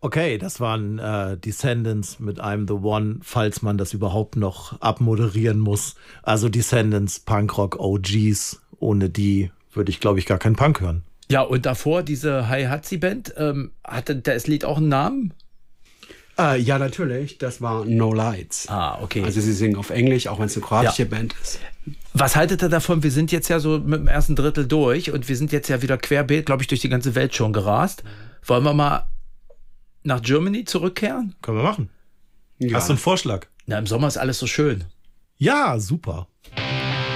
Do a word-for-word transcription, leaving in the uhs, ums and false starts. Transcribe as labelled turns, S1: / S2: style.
S1: Okay, das waren äh, Descendants mit I'm the One, falls man das überhaupt noch abmoderieren muss. Also Descendants, Punkrock, O Gs. Ohne die würde ich, glaube ich, gar keinen Punk hören.
S2: Ja, und davor diese Hi-Hatzi-Band, ähm, hatte das Lied auch einen Namen?
S3: Äh, ja, natürlich. Das war No Lights.
S2: Ah, okay.
S3: Also sie singen auf Englisch, auch wenn es eine kroatische ja. Band ist.
S2: Was haltet ihr davon? Wir sind jetzt ja so mit dem ersten Drittel durch und wir sind jetzt ja wieder querbeet, glaube ich, durch die ganze Welt schon gerast. Wollen wir mal nach Germany zurückkehren?
S1: Können wir machen.
S3: Ja.
S1: Hast du einen Vorschlag?
S2: Na, im Sommer ist alles so schön.
S1: Ja, super.